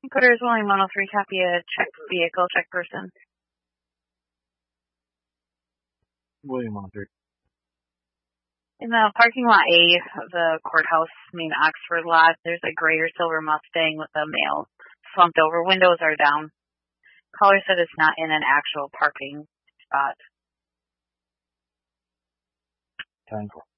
Quarters William 103, copy a check vehicle, check person. William 103. In the parking lot A of the courthouse main Oxford lot, there's a gray or silver Mustang with a male slumped over. Windows are down. Caller said it's not in an actual parking spot. 10-4.